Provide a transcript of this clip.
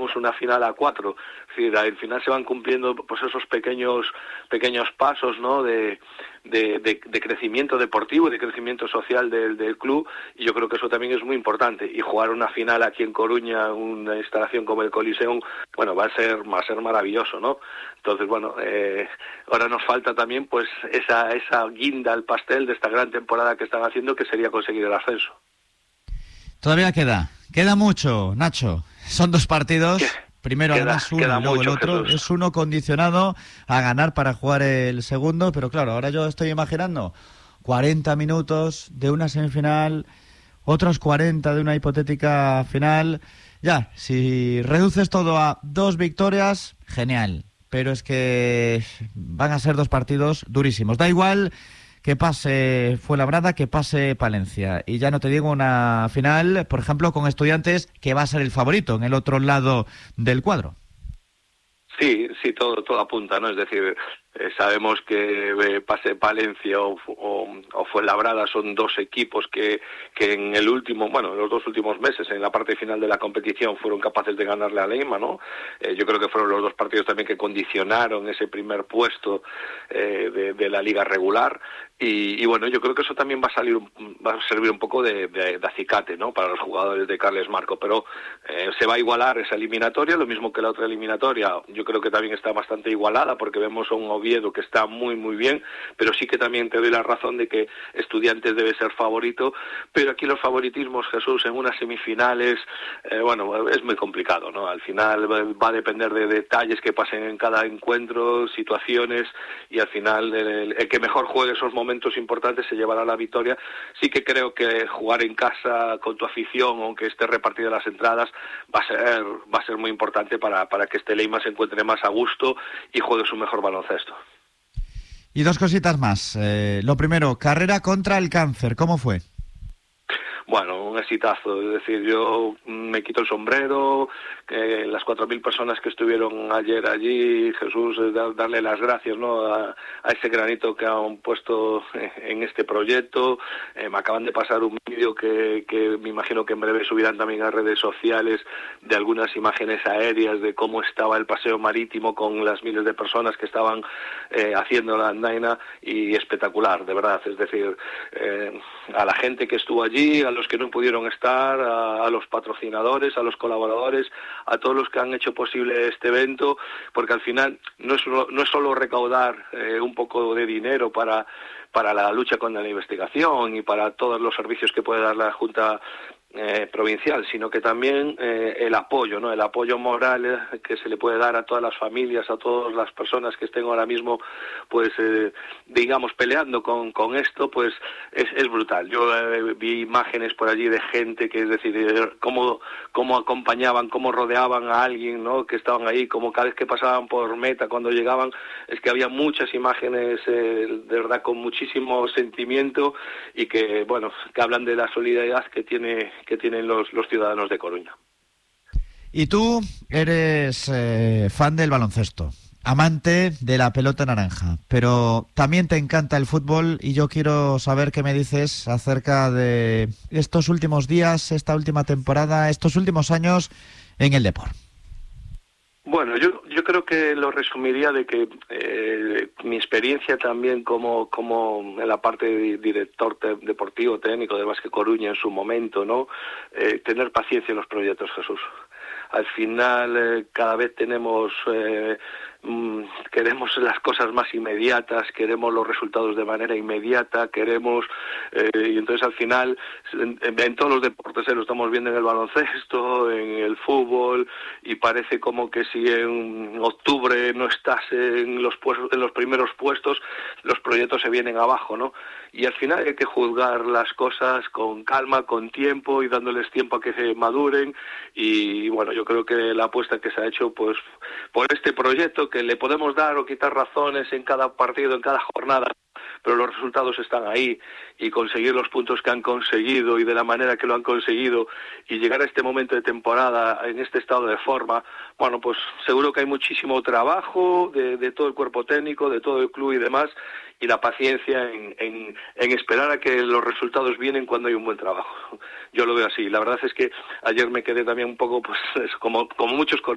vemos una final a 4. Es decir, al final se van cumpliendo pues esos pequeños pasos, ¿no? de crecimiento deportivo, de crecimiento social del club, y yo creo que eso también es muy importante. Y jugar una final aquí en Coruña, una instalación como el Coliseum, bueno, va a ser maravilloso, ¿no? Entonces, bueno, ahora nos falta también pues esa guinda al pastel de esta gran temporada que están haciendo, que sería conseguir el ascenso. Todavía queda mucho, Nacho. Son 2 partidos. Primero además uno y luego mucho, el otro. Jesús. Es uno condicionado a ganar para jugar el segundo, pero claro, ahora yo estoy imaginando 40 minutos de una semifinal, otros 40 de una hipotética final. Ya, si reduces todo a 2 victorias, genial. Pero es que van a ser 2 partidos durísimos. Da igual que pase Fuenlabrada, que pase Palencia. Y ya no te digo una final, por ejemplo, con Estudiantes, que va a ser el favorito en el otro lado del cuadro. Sí, todo apunta, ¿no? Es decir, sabemos que pase Palencia o Fuenlabrada son 2 equipos que en los 2 últimos meses, en la parte final de la competición, fueron capaces de ganarle a Leima, ¿no? Yo creo que fueron los 2 partidos también que condicionaron ese primer puesto de la liga regular. Y bueno, yo creo que eso también va a servir un poco de acicate, ¿no? Para los jugadores de Carles Marco, pero se va a igualar esa eliminatoria, lo mismo que la otra eliminatoria. Yo creo que también está bastante igualada, porque vemos a un Oviedo que está muy muy bien, pero sí que también te doy la razón de que Estudiantes debe ser favorito, pero aquí los favoritismos, Jesús, en unas semifinales, es muy complicado, ¿no? Al final va a depender de detalles que pasen en cada encuentro, situaciones, y al final el que mejor juegue esos momentos importantes se llevará la victoria. Sí que creo que jugar en casa con tu afición, aunque esté repartida las entradas, va a ser muy importante para que este Leima se encuentre más a gusto y juegue su mejor baloncesto. Y 2 cositas más. Lo primero, carrera contra el cáncer. ¿Cómo fue? Bueno, un exitazo, es decir, yo me quito el sombrero, las 4.000 personas que estuvieron ayer allí, Jesús, darle las gracias, ¿no? a ese granito que han puesto en este proyecto. Me acaban de pasar un vídeo que me imagino que en breve subirán también a redes sociales, de algunas imágenes aéreas de cómo estaba el paseo marítimo con las miles de personas que estaban haciendo la andaina, y espectacular, de verdad. Es decir, a la gente que estuvo allí, a los que no pudieron estar, a los patrocinadores, a los colaboradores, a todos los que han hecho posible este evento, porque al final no es solo recaudar un poco de dinero para la lucha contra la investigación y para todos los servicios que puede dar la Junta provincial, sino que también el apoyo, ¿no? El apoyo moral que se le puede dar a todas las familias, a todas las personas que estén ahora mismo, pues digamos, peleando con esto, pues es brutal. Yo vi imágenes por allí de gente que, es decir, cómo acompañaban, cómo rodeaban a alguien, ¿no? Que estaban ahí, como cada vez que pasaban por meta, cuando llegaban, es que había muchas imágenes de verdad con muchísimo sentimiento, y que, bueno, que hablan de la solidaridad que tienen los ciudadanos de Coruña. Y tú eres fan del baloncesto, amante de la pelota naranja, pero también te encanta el fútbol, y yo quiero saber qué me dices acerca de estos últimos días, esta última temporada, estos últimos años en el deporte. Bueno, yo creo que lo resumiría de que mi experiencia también como en la parte de director deportivo técnico de Básquet Coruña en su momento, ¿no? Tener paciencia en los proyectos, Jesús. Al final cada vez queremos las cosas más inmediatas, queremos los resultados de manera inmediata, y entonces al final en todos los deportes, lo estamos viendo en el baloncesto, en el fútbol, y parece como que si en octubre no estás en los primeros puestos, los proyectos se vienen abajo, ¿no? Y al final hay que juzgar las cosas con calma, con tiempo, y dándoles tiempo a que se maduren. Y bueno, yo creo que la apuesta que se ha hecho, pues, por este proyecto, que le podemos dar o quitar razones en cada partido, en cada jornada, pero los resultados están ahí, y conseguir los puntos que han conseguido y de la manera que lo han conseguido, y llegar a este momento de temporada en este estado de forma, bueno, pues seguro que hay muchísimo trabajo de todo el cuerpo técnico, de todo el club y demás, y la paciencia en esperar a que los resultados vienen cuando hay un buen trabajo. Yo lo veo así. La verdad es que ayer me quedé también un poco, pues como muchos